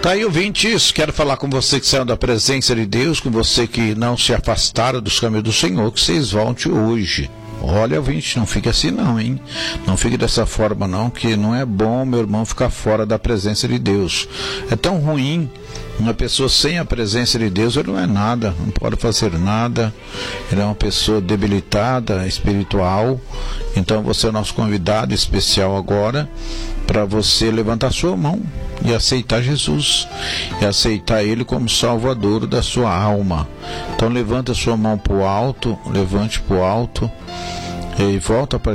Tá aí, ouvintes, quero falar com você que saiu da presença de Deus, com você que não se afastaram dos caminhos do Senhor, que vocês voltem hoje. Olha, ouvinte, não fique assim não, hein? Não fique dessa forma não, que não é bom, meu irmão, ficar fora da presença de Deus. É tão ruim, uma pessoa sem a presença de Deus, ele não é nada, não pode fazer nada, ele é uma pessoa debilitada, espiritual. Então você é o nosso convidado especial agora, para você levantar sua mão e aceitar Jesus, e aceitar Ele como Salvador da sua alma. Então levanta sua mão para o alto, levante para o alto, e volta para